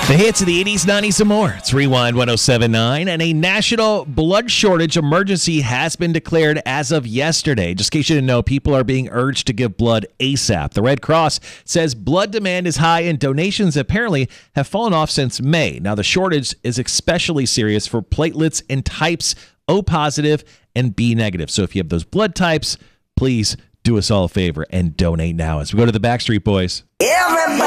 The hits of the 80s, 90s, and more. It's Rewind 107.9, and a national blood shortage emergency has been declared as of yesterday. Just in case you didn't know, people are being urged to give blood ASAP. The Red Cross says blood demand is high and donations apparently have fallen off since May. Now, the shortage is especially serious for platelets in types O positive and B negative. So if you have those blood types, please do us all a favor and donate now as we go to the Backstreet Boys. Everybody